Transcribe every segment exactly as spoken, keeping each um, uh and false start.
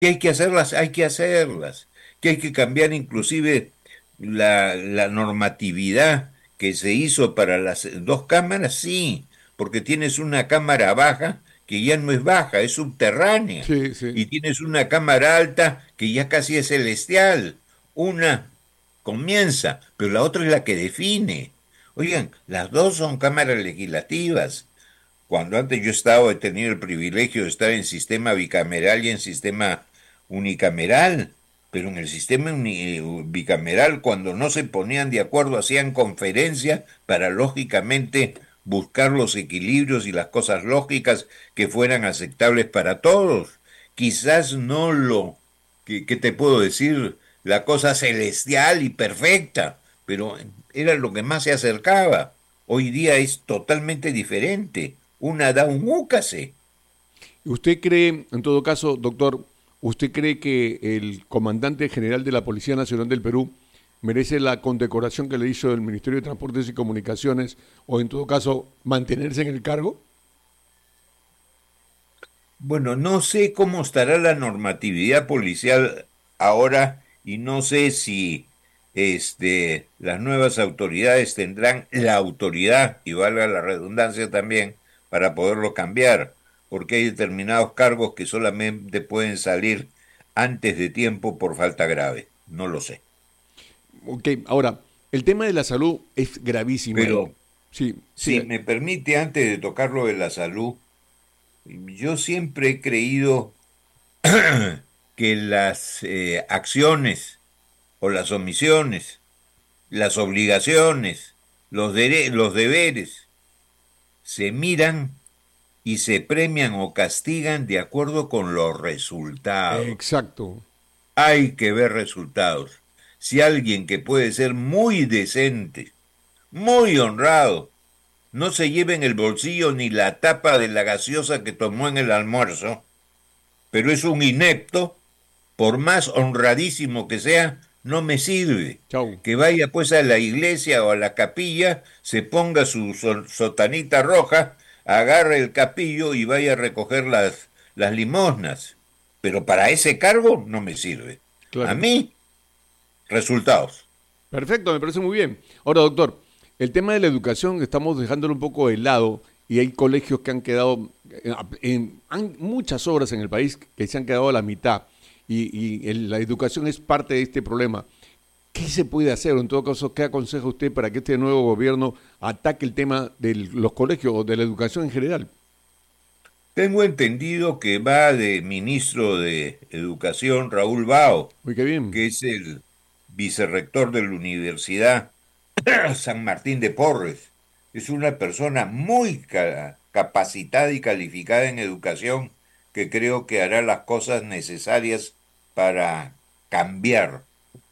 Que hay que hacerlas, hay que hacerlas, que hay que cambiar inclusive la, la normatividad que se hizo para las dos cámaras, sí, porque tienes una cámara baja que ya no es baja, es subterránea, Sí, sí. y tienes una cámara alta que ya casi es celestial. Una comienza, pero la otra es la que define. Oigan, las dos son cámaras legislativas. Cuando antes yo estaba, he tenido el privilegio de estar en sistema bicameral y en sistema unicameral, pero en el sistema uni- bicameral, cuando no se ponían de acuerdo, hacían conferencias para lógicamente buscar los equilibrios y las cosas lógicas que fueran aceptables para todos. Quizás no lo, que, que te puedo decir, la cosa celestial y perfecta, pero era lo que más se acercaba. Hoy día es totalmente diferente. Una da un úcase. ¿Usted cree, en todo caso, doctor, usted cree que el comandante general de la Policía Nacional del Perú merece la condecoración que le hizo el Ministerio de Transportes y Comunicaciones o, en todo caso, mantenerse en el cargo? Bueno, no sé cómo estará la normatividad policial ahora y no sé si este, las nuevas autoridades tendrán la autoridad, y valga la redundancia también, para poderlo cambiar, porque hay determinados cargos que solamente pueden salir antes de tiempo por falta grave. No lo sé. Ok, ahora, el tema de la salud es gravísima. Y, Pero sí, sí, si me permite, antes de tocar lo de la salud, yo siempre he creído que las eh, acciones o las omisiones, las obligaciones, los, dere- los deberes, se miran y se premian o castigan de acuerdo con los resultados. exacto. Hay que ver resultados. Si alguien que puede ser muy decente, muy honrado, no se lleva en el bolsillo ni la tapa de la gaseosa que tomó en el almuerzo, pero es un inepto, por más honradísimo que sea, no me sirve. Chau. Que vaya pues a la iglesia o a la capilla, se ponga su so- sotanita roja, agarre el capillo y vaya a recoger las, las limosnas. Pero para ese cargo no me sirve. A Claro. mí, resultados. Perfecto, me parece muy bien. Ahora, doctor, el tema de la educación estamos dejándolo un poco de lado y hay colegios que han quedado, eh, en, han muchas obras en el país que se han quedado a la mitad y, y el- la educación es parte de este problema. ¿Qué se puede hacer? En todo caso, ¿qué aconseja usted para que este nuevo gobierno ataque el tema de los colegios o de la educación en general? Tengo entendido que va de ministro de Educación Raúl Bao, Uy, qué bien. que es el vicerrector de la Universidad San Martín de Porres. Es una persona muy ca- capacitada y calificada en educación que creo que hará las cosas necesarias para cambiar.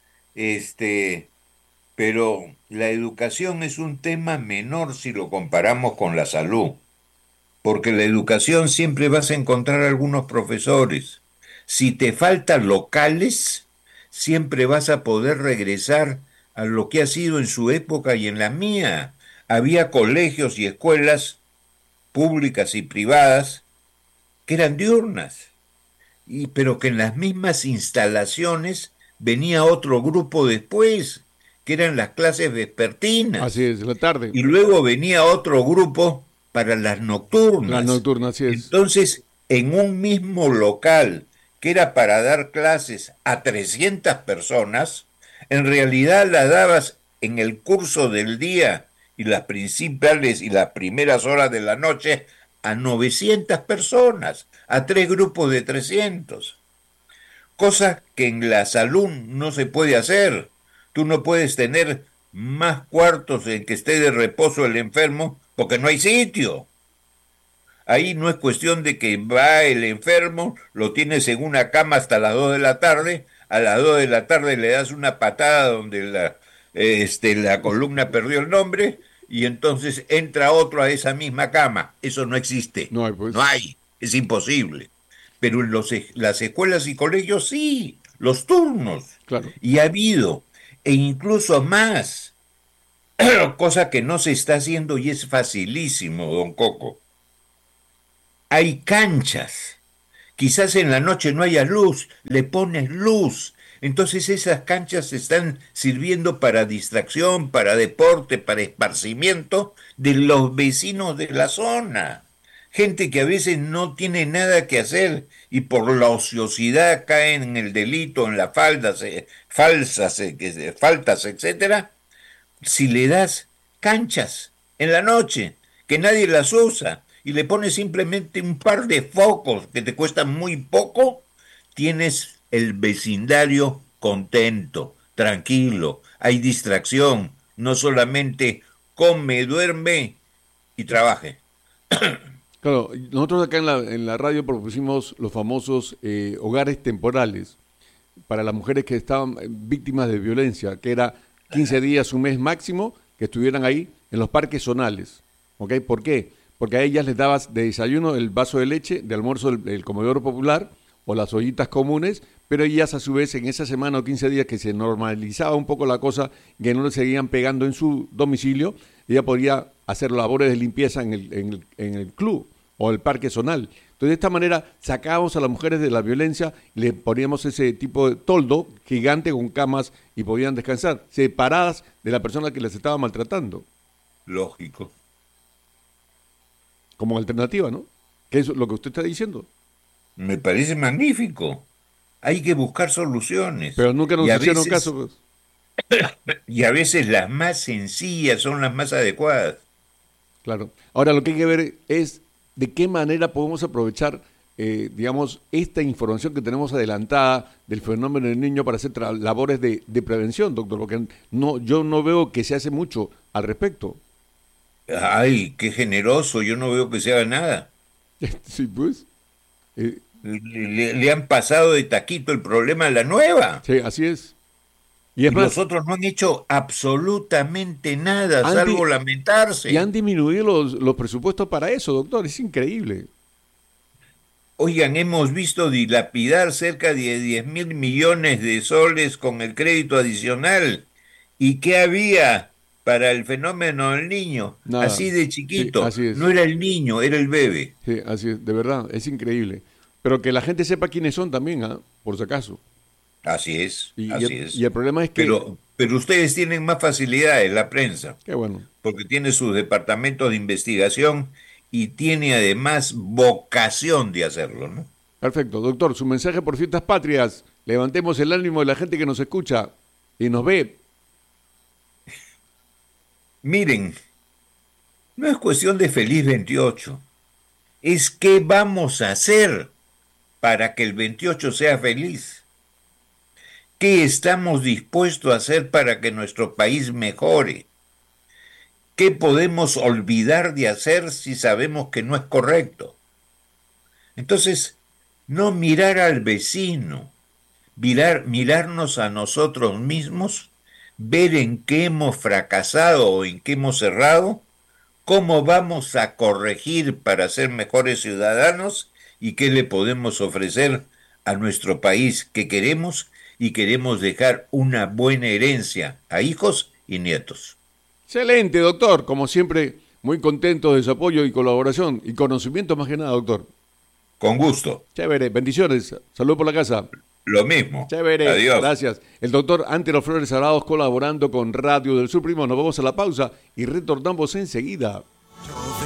Este, pero la educación es un tema menor si lo comparamos con la salud, porque la educación siempre vas a encontrar algunos profesores. Si te faltan locales, siempre vas a poder regresar a lo que ha sido en su época y en la mía. Había colegios y escuelas públicas y privadas que eran diurnas, y, pero que en las mismas instalaciones venía otro grupo después, que eran las clases Así vespertinas, es, la tarde, y luego venía otro grupo para las la nocturnas. nocturna, así es. Entonces, en un mismo local que era para dar clases a trescientas personas, en realidad la dabas en el curso del día y las principales y las primeras horas de la noche a novecientas personas, a tres grupos de trescientos, cosa que en la salud no se puede hacer. Tú no puedes tener más cuartos en que esté de reposo el enfermo porque no hay sitio. Ahí no es cuestión de que va el enfermo, lo tienes en una cama hasta las dos de la tarde, a las dos de la tarde le das una patada donde la, este, la columna perdió el nombre y entonces entra otro a esa misma cama. Eso no existe, No hay, no pues, hay, es imposible. Pero en los, e- las escuelas y colegios sí, los turnos. claro. Y ha habido, e incluso más, cosa que no se está haciendo y es facilísimo, don Coco. Hay canchas Quizás en la noche no haya luz, le pones luz. Entonces esas canchas están sirviendo para distracción, para deporte, para esparcimiento de los vecinos de la zona. Gente que a veces no tiene nada que hacer y por la ociosidad caen en el delito, en las faldas, eh, falsas, eh, que- faltas, etcétera. Si le das canchas en la noche, que nadie las usa, y le pones simplemente un par de focos que te cuestan muy poco, tienes el vecindario contento, tranquilo, hay distracción, no solamente come, duerme y trabaje. Claro, nosotros acá en la, en la radio propusimos los famosos eh, hogares temporales para las mujeres que estaban eh, víctimas de violencia, que era quince días, un mes máximo, que estuvieran ahí en los parques zonales. ¿Ok? ¿Por qué? Porque a ellas les dabas de desayuno el vaso de leche, de almuerzo el, el comedor popular o las ollitas comunes, pero ellas a su vez en esa semana o quince días que se normalizaba un poco la cosa, que no le seguían pegando en su domicilio, ella podía hacer labores de limpieza en el, en el, en el club o el parque zonal. Entonces, de esta manera sacábamos a las mujeres de la violencia, le poníamos ese tipo de toldo gigante con camas y podían descansar, separadas de la persona que las estaba maltratando, Lógico. como alternativa, ¿no? Que es lo que usted está diciendo. Me parece magnífico. Hay que buscar soluciones. Pero nunca Y nos a hicieron veces, caso, pues. y a veces las más sencillas son las más adecuadas. Claro. Ahora lo que hay que ver es de qué manera podemos aprovechar, eh, digamos, esta información que tenemos adelantada del fenómeno del niño para hacer tra- labores de, de prevención, doctor, porque no, yo no veo que se hace mucho al respecto. Ay, qué generoso, yo no veo que se haga nada. Sí, pues. Eh, Le, le- le han pasado de taquito el problema a la nueva. sí, así es. Y es Y los más, otros no han hecho absolutamente nada, han di- salvo y han lamentarse. disminuido los, los presupuestos para eso, doctor. Es increíble. Oigan, hemos visto dilapidar cerca de diez mil millones de soles con el crédito adicional. ¿Y qué había para el fenómeno del niño? Nada. Así de Sí, chiquito. así No es. era el niño, era el bebé. Sí, así es. De verdad, es increíble. Pero que la gente sepa quiénes son también, ¿ah? Por si acaso. Así es, Y, y así el, y es. el problema es que, Pero, pero ustedes tienen más facilidades, la prensa, qué bueno. porque tiene sus departamentos de investigación y tiene además vocación de hacerlo, ¿no? Perfecto. Doctor, su mensaje por fiestas patrias. Levantemos el ánimo de la gente que nos escucha y nos ve. Miren, no es cuestión de feliz veintiocho, es qué vamos a hacer para que el veintiocho sea feliz. ¿Qué estamos dispuestos a hacer para que nuestro país mejore? ¿Qué podemos olvidar de hacer si sabemos que no es correcto? Entonces, no mirar al vecino, mirar, mirarnos a nosotros mismos, ver en qué hemos fracasado o en qué hemos errado, cómo vamos a corregir para ser mejores ciudadanos y qué le podemos ofrecer a nuestro país que queremos y queremos dejar una buena herencia a hijos y nietos. Excelente, doctor. Como siempre, muy contento de su apoyo y colaboración y conocimiento más que nada, doctor. Con gusto. Chévere. Bendiciones. Salud por la casa. Lo mismo. Chévere. Adiós. Gracias. El doctor Antero Flores Arados colaborando con Radio del Sur Primo. Nos vamos a la pausa y retornamos enseguida.